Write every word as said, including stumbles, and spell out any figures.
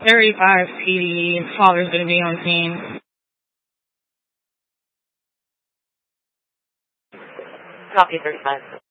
thirty-five P D, father's going to be on scene. Copy thirty-five.